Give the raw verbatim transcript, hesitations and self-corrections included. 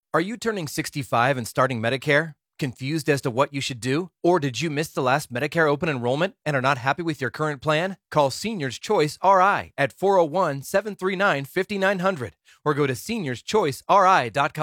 Are you turning sixty-five and starting Medicare? Confused as to what you should do? Or did you miss the last Medicare open enrollment and are not happy with your current plan? Call Seniors Choice R I at four oh one, seven three nine, five nine zero zero or go to seniors choice r i dot com.